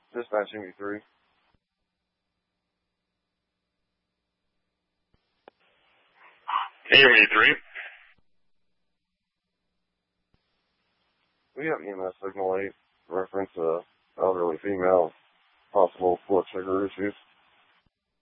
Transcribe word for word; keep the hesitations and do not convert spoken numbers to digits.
Dispatch M E three. M E three. We have E M S Signal eight, reference a elderly female, possible blood sugar issues.